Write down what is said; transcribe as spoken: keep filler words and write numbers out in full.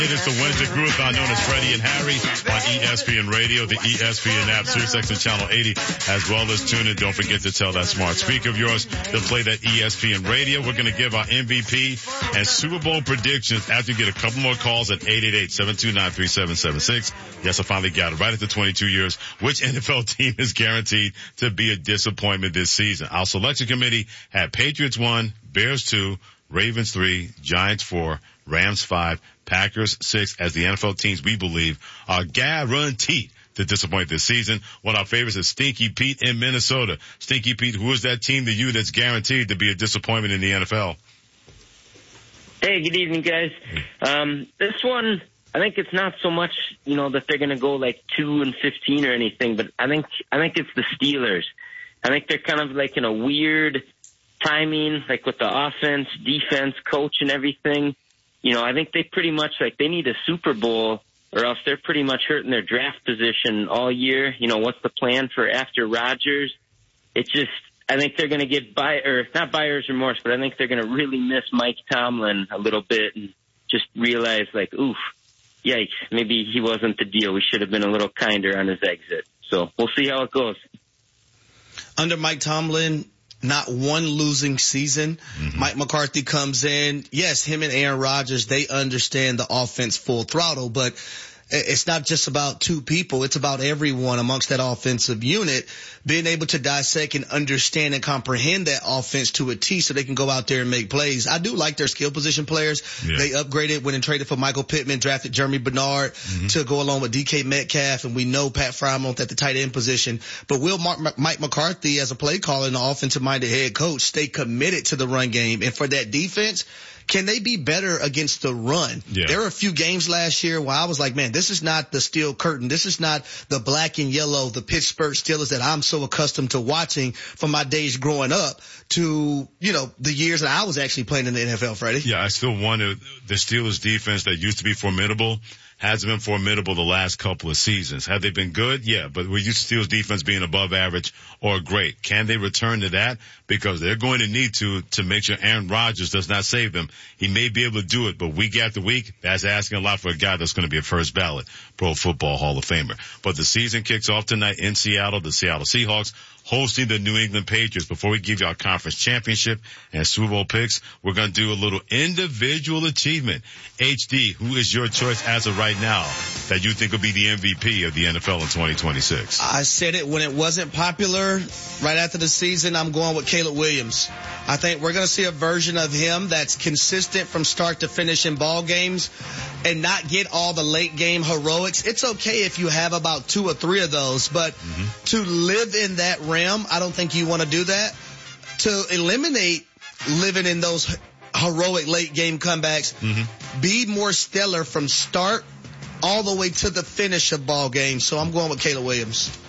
It is the Wednesday Groove-Thon known as Freddie and Harry on E S P N Radio, the E S P N app, SiriusXM Channel eighty, as well as tune in. Don't forget to tell that smart speaker of yours to play that E S P N Radio. We're going to give our M V P and Super Bowl predictions after you get a couple more calls at eight eight eight, seven two nine, three seven seven six. Yes, I finally got it. Right after twenty-two years, which N F L team is guaranteed to be a disappointment this season? Our selection committee had Patriots one, Bears two, Ravens three, Giants four, Rams five, Packers six as the N F L teams we believe are guaranteed to disappoint this season. One of our favorites is Stinky Pete in Minnesota. Stinky Pete, who is that team to you that's guaranteed to be a disappointment in the N F L? Hey, good evening, guys. Um, this one, I think it's not so much, you know, that they're going to go like two and fifteen or anything, but I think I think it's the Steelers. I think they're kind of like in a weird timing, like with the offense, defense, coach, and everything. You know, I think they pretty much, like, they need a Super Bowl or else they're pretty much hurting their draft position all year. You know, what's the plan for after Rodgers? It's just, I think they're going to get buy or not buyer's remorse, but I think they're going to really miss Mike Tomlin a little bit and just realize, like, oof, yikes, maybe he wasn't the deal. We should have been a little kinder on his exit. So we'll see how it goes. Under Mike Tomlin, not one losing season. Mm-hmm. Mike McCarthy comes in. Yes, him and Aaron Rodgers, they understand the offense full throttle, but it's not just about two people. It's about everyone amongst that offensive unit being able to dissect and understand and comprehend that offense to a T so they can go out there and make plays. I do like their skill position players. Yeah. They upgraded when and traded for Michael Pittman, drafted Jeremy Bernard mm-hmm. to go along with D K Metcalf, and we know Pat Frymouth at the tight end position. But will Mark, Mike McCarthy, as a play caller and an offensive-minded head coach, stay committed to the run game? And for that defense, can they be better against the run? Yeah. There were a few games last year where I was like, man, this is not the steel curtain. This is not the black and yellow, the Pittsburgh Steelers that I'm so accustomed to watching from my days growing up to, you know, the years that I was actually playing in the N F L, Freddie. Yeah, I still wonder, the Steelers defense that used to be formidable hasn't been formidable the last couple of seasons. Have they been good? Yeah, but we're used to Steelers defense being above average or great. Can they return to that? Because they're going to need to to make sure Aaron Rodgers does not save them. He may be able to do it, but week after week, that's asking a lot for a guy that's going to be a first ballot Pro Football Hall of Famer. But the season kicks off tonight in Seattle. The Seattle Seahawks hosting the New England Patriots. Before we give you our conference championship and Super Bowl picks, we're going to do a little individual achievement. H D, who is your choice as of right now that you think will be the M V P of the N F L in twenty twenty-six? I said it when it wasn't popular. Right after the season, I'm going with Caleb Williams. I think we're going to see a version of him that's consistent from start to finish in ball games and not get all the late game heroics. It's okay if you have about two or three of those, but mm-hmm. to live in that realm, I don't think you want to do that. To eliminate living in those heroic late game comebacks, mm-hmm. be more stellar from start all the way to the finish of ball games. So I'm going with Caleb Williams.